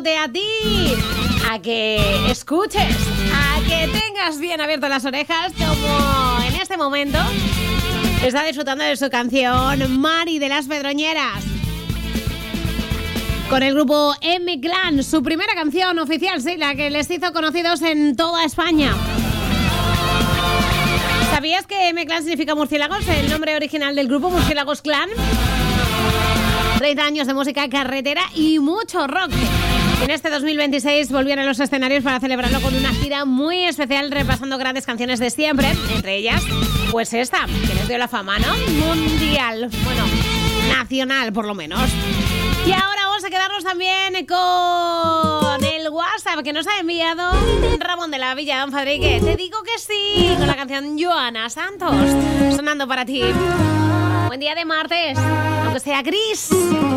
invitándote a ti a que escuches, a que tengas bien abiertas las orejas, como en este momento está disfrutando de su canción Mari de las Pedroñeras, con el grupo M-Clan, su primera canción oficial, sí, la que les hizo conocidos en toda España. ¿Sabías que M-Clan significa murciélagos? El nombre original del grupo, Murciélagos Clan. 30 años de música carretera y mucho rock. En este 2026 volvieron a los escenarios para celebrarlo con una gira muy especial, repasando grandes canciones de siempre, entre ellas, pues esta, que les dio la fama, ¿no? Mundial, bueno, nacional por lo menos. Y ahora vamos a quedarnos también con el WhatsApp que nos ha enviado Ramón de la Villa Don Fadrique. Te digo que sí, con la canción Joana Santos, sonando para ti. Buen día de martes, aunque sea gris.